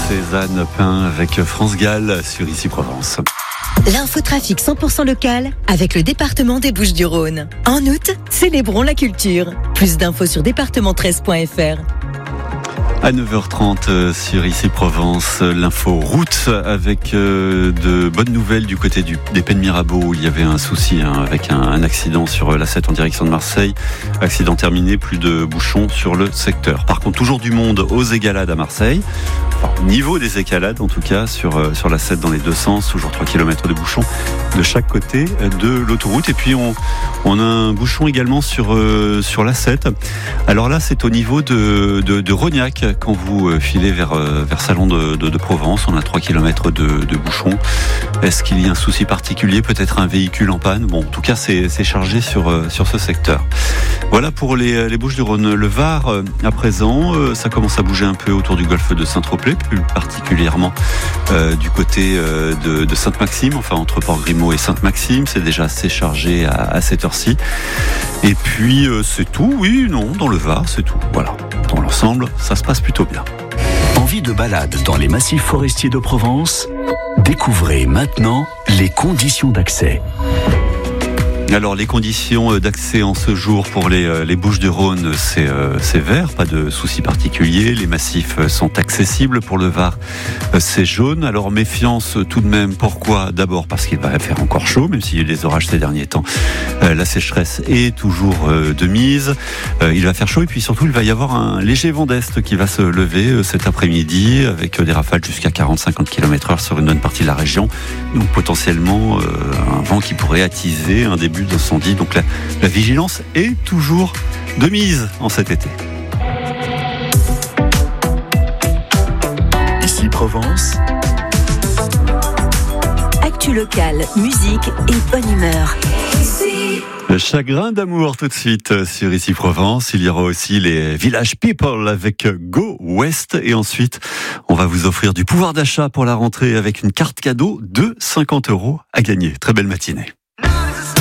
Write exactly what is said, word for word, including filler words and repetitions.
Cézanne Pain avec France Gall sur Ici Provence. L'infotrafic cent pour cent local avec le département des Bouches-du-Rhône. En août, célébrons la culture. Plus d'infos sur département treize point f r. À neuf heures trente sur Ici Provence, l'info route avec euh, de bonnes nouvelles du côté du, des Pennes Mirabeau où il y avait un souci hein, avec un, un accident sur l'A sept en direction de Marseille. Accident terminé, plus de bouchons sur le secteur. Par contre, toujours du monde aux égalades à Marseille. Enfin, au niveau des écalades en tout cas sur, euh, sur l'A sept dans les deux sens, toujours trois kilomètres de bouchons de chaque côté de l'autoroute. Et puis on, on a un bouchon également sur, euh, sur l'A sept. Alors là, c'est au niveau de, de, de Rognac. Quand vous filez vers, vers Salon de, de, de Provence, on a trois kilomètres de, de bouchons. Est-ce qu'il y a un souci particulier? Peut-être un véhicule en panne? Bon, en tout cas, c'est, c'est chargé sur, sur ce secteur. Voilà pour les, les Bouches-du-Rhône. Le Var, à présent, ça commence à bouger un peu autour du golfe de Saint-Tropez, plus particulièrement euh, du côté euh, de, de Sainte-Maxime, enfin entre Port-Grimaud et Sainte-Maxime. C'est déjà assez chargé à, à cette heure-ci. Et puis, euh, c'est tout, oui, non, dans le Var, c'est tout. Voilà. Dans l'ensemble, ça se passe plutôt bien. Envie de balade dans les massifs forestiers de Provence? Découvrez maintenant les conditions d'accès. Alors les conditions d'accès en ce jour pour les, les Bouches-du-Rhône, c'est, euh, c'est vert, pas de soucis particuliers. Les massifs sont accessibles. Pour le Var, c'est jaune. Alors méfiance tout de même. Pourquoi? D'abord parce qu'il va faire encore chaud, même s'il y a eu des orages ces derniers temps. Euh, la sécheresse est toujours euh, de mise. Euh, il va faire chaud et puis surtout il va y avoir un léger vent d'est qui va se lever euh, cet après-midi avec des rafales jusqu'à quarante à cinquante kilomètres heure sur une bonne partie de la région. Donc potentiellement euh, un vent qui pourrait attiser un début d'incendie. Donc la, la vigilance est toujours de mise en cet été. Ici Provence. Actu locale, musique et bonne humeur. Chagrin d'amour tout de suite sur Ici Provence. Il y aura aussi les Village People avec Go West. Et ensuite, on va vous offrir du pouvoir d'achat pour la rentrée avec une carte cadeau de cinquante euros à gagner. Très belle matinée.